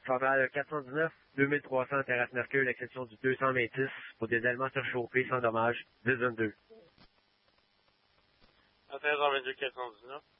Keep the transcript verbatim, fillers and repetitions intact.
Centrale quatre cent dix-neuf, deux mille trois cents Terrasse Mercure, l'exception du deux cent vingt-six, pour des éléments surchauffés sans dommage, dix vingt-deux. À treize heures vingt-deux, quatre cent dix-neuf.